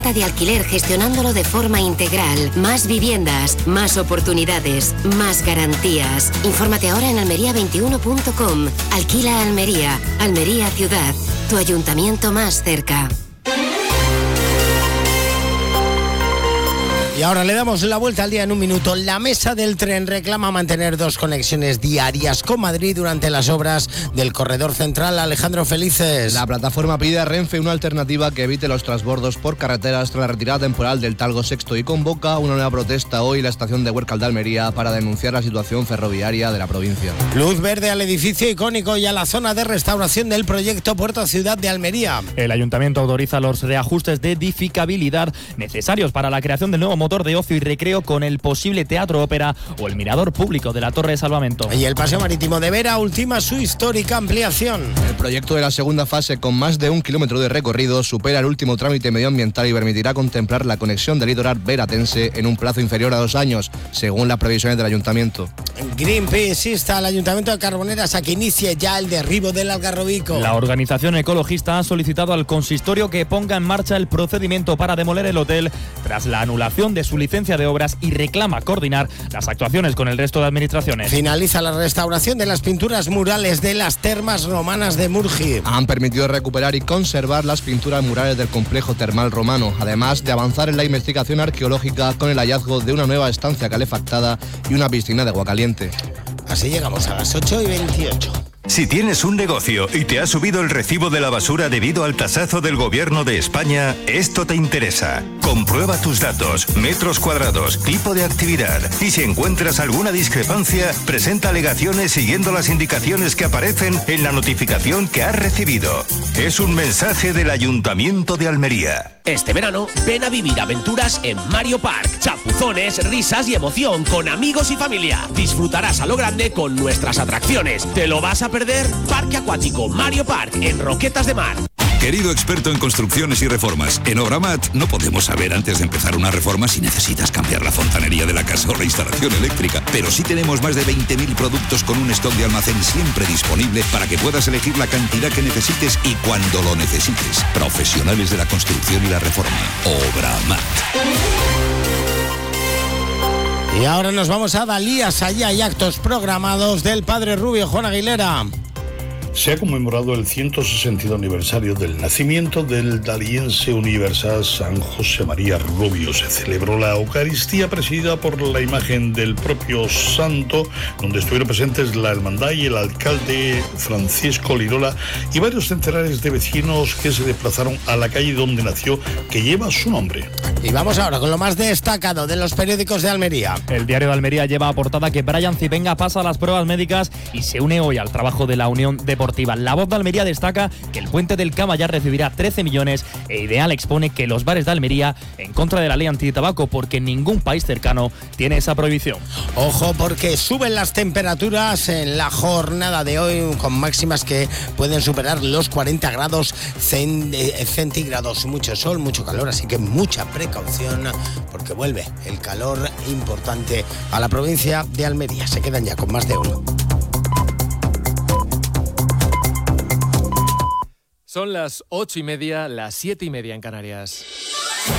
de alquiler gestionándolo de forma integral. Más viviendas, más oportunidades, más garantías. Infórmate ahora en almería21.com. Alquila Almería. Almería Ciudad. Tu ayuntamiento más cerca. Y ahora le damos la vuelta al día en un minuto. La mesa del tren reclama mantener 2 conexiones diarias con Madrid durante las obras del corredor central. Alejandro Felices. La plataforma pide a Renfe una alternativa que evite los transbordos por carreteras tras la retirada temporal del Talgo Sexto y convoca una nueva protesta hoy en la estación de Huércal de Almería para denunciar la situación ferroviaria de la provincia. Luz verde al edificio icónico y a la zona de restauración del proyecto Puerto Ciudad de Almería. El ayuntamiento autoriza los reajustes de edificabilidad necesarios para la creación del nuevo motor de ocio y recreo con el posible teatro ópera o el mirador público de la Torre de Salvamento. Y el paseo marítimo de Vera ultima su histórica ampliación. El proyecto de la segunda fase, con más de 1 kilómetro de recorrido, supera el último trámite medioambiental y permitirá contemplar la conexión del litoral veratense en un plazo inferior a 2 años, según las previsiones del ayuntamiento. Greenpeace insta al ayuntamiento de Carboneras a que inicie ya el derribo del Algarrobico. La organización ecologista ha solicitado al consistorio que ponga en marcha el procedimiento para demoler el hotel tras la anulación de su licencia de obras y reclama coordinar las actuaciones con el resto de administraciones. Finaliza la restauración de las pinturas murales de las termas romanas de Murgi. Han permitido recuperar y conservar las pinturas murales del complejo termal romano, además de avanzar en la investigación arqueológica con el hallazgo de una nueva estancia calefactada y una piscina de agua caliente. Así llegamos a las 8:28. Si tienes un negocio y te ha subido el recibo de la basura debido al tasazo del Gobierno de España, esto te interesa. Comprueba tus datos, metros cuadrados, tipo de actividad y si encuentras alguna discrepancia, presenta alegaciones siguiendo las indicaciones que aparecen en la notificación que has recibido. Es un mensaje del Ayuntamiento de Almería. Este verano, ven a vivir aventuras en Mario Park. Chapuzones, risas y emoción con amigos y familia. Disfrutarás a lo grande con nuestras atracciones. ¿Te lo vas a perder? Parque Acuático Mario Park en Roquetas de Mar. Querido experto en construcciones y reformas, en Obramat no podemos saber antes de empezar una reforma si necesitas cambiar la fontanería de la casa o la instalación eléctrica, pero sí tenemos más de 20.000 productos con un stock de almacén siempre disponible para que puedas elegir la cantidad que necesites y cuando lo necesites. Profesionales de la construcción y la reforma. Obramat. Y ahora nos vamos a Dalías. Allá hay actos programados del Padre Rubio. Juan Aguilera. Se ha conmemorado el 162 aniversario del nacimiento del daliense universal San José María Rubio. Se celebró la Eucaristía presidida por la imagen del propio santo, donde estuvieron presentes la hermandad y el alcalde Francisco Lirola y varios centenares de vecinos que se desplazaron a la calle donde nació, que lleva su nombre. Y vamos ahora con lo más destacado de los periódicos de Almería. El Diario de Almería lleva a portada que Brian Cibenga pasa las pruebas médicas y se une hoy al trabajo de la Unión Deportiva. La Voz de Almería destaca que el puente del Cama ya recibirá 13 millones e Ideal expone que los bares de Almería en contra de la ley antitabaco porque ningún país cercano tiene esa prohibición. Ojo, porque suben las temperaturas en la jornada de hoy con máximas que pueden superar los 40 grados centígrados. Mucho sol, mucho calor, así que mucha precaución porque vuelve el calor importante a la provincia de Almería. Se quedan ya con más de uno. Son las 8:30, las 7:30 en Canarias.